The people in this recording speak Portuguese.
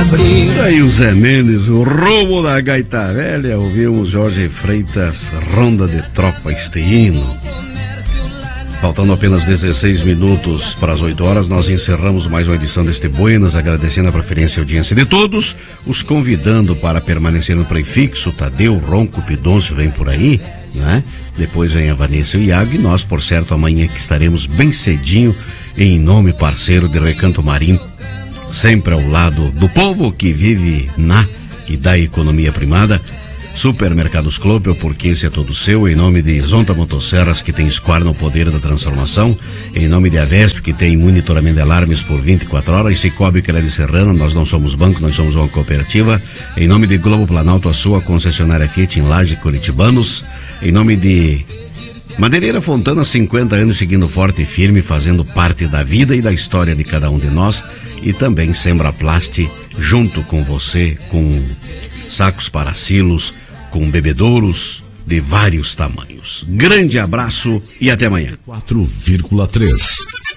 abrir. Aí o Zé Mendes, o roubo da gaita velha. Ouvimos Jorge Freitas, Ronda de Tropa, este hino. Faltando apenas 16 minutos para as 8 horas, nós encerramos mais uma edição deste Buenas, agradecendo a preferência e audiência de todos, os convidando para permanecer no prefixo. Tadeu, Ronco, Pidoncio vem por aí, né? Depois vem a Vanessa e o Iago, e nós, por certo, amanhã que estaremos bem cedinho, em nome parceiro de Recanto Marim, sempre ao lado do povo que vive na e da economia primada. Supermercados Clopel, porque esse é todo seu, em nome de Zonta Motosserras, que tem Squar no poder da transformação, em nome de Avesp, que tem monitoramento de alarmes por 24 horas, e Cicobi Crédito Serrano, nós não somos banco, nós somos uma cooperativa, em nome de Globo Planalto, a sua concessionária Fiat em Laje, Curitibanos, em nome de Madeireira Fontana, 50 anos seguindo forte e firme, fazendo parte da vida e da história de cada um de nós, e também Sembraplast, junto com você, com sacos para silos, com bebedouros de vários tamanhos. Grande abraço e até amanhã. 4,3